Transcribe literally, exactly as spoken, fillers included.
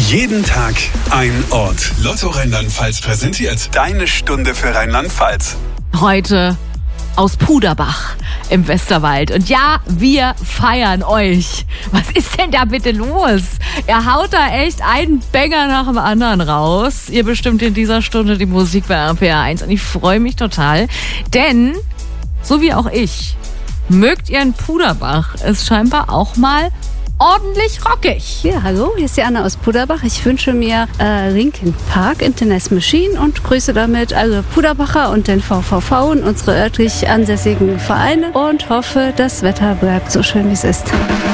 Jeden Tag ein Ort. Lotto Rheinland-Pfalz präsentiert deine Stunde für Rheinland-Pfalz. Heute aus Puderbach im Westerwald. Und ja, wir feiern euch. Was ist denn da bitte los? Ihr haut da echt einen Banger nach dem anderen raus. Ihr bestimmt in dieser Stunde die Musik bei R P R eins. Und ich freue mich total, denn so wie auch ich, mögt ihr in Puderbach es scheinbar auch mal ordentlich rockig. Ja, hallo, hier ist die Anna aus Puderbach. Ich wünsche mir äh, Linkin Park, Internet Machine und grüße damit alle Puderbacher und den V V V und unsere örtlich ansässigen Vereine und hoffe, das Wetter bleibt so schön, wie es ist.